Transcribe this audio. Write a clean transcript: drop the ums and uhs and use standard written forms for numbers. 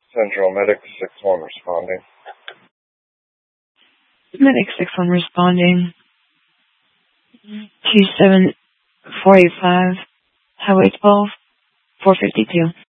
Central Medic 6-1 responding. Medic 6-1 responding. 27485, Highway 12, 452.